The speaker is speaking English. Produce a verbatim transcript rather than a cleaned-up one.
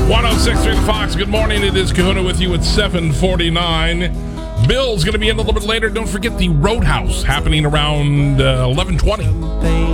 one oh six point three The Fox. Good morning. It is Kahuna with you at seven forty-nine. Bill's going to be in a little bit later. Don't forget the Roadhouse happening around uh, eleven twenty.